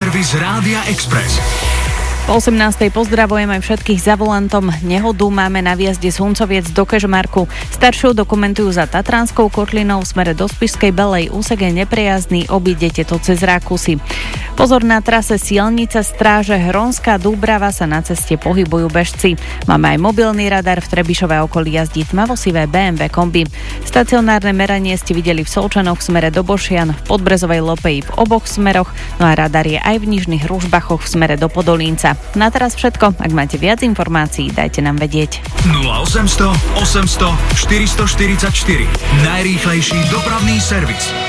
servis Rádia Express. Po 18. pozdravujem aj všetkých za volantom. Nehodu máme na výjazde z Huncoviec do Kežmarku. Staršiu dokumentujú za Tatranskou kotlinou v smere do Spišskej Belej. Úsek je neprejazdný, obídete to cez Rákusy. Pozor na trase Sielnica Stráže Hronská Dúbrava sa na ceste pohybujú bežci. Máme aj mobilný radar, v Trebišove okolí jazdí tmavosivé BMW kombi. Stacionárne meranie ste videli v Solčanoch v smere do Bošian, v Podbrezovej Lopeji v oboch smeroch, no a radar je aj v Nižných Ružbachoch v smere do Podolínca. Na teraz všetko. Ak máte viac informácií, dajte nám vedieť. 0800 800 444. Najrýchlejší dopravný servis.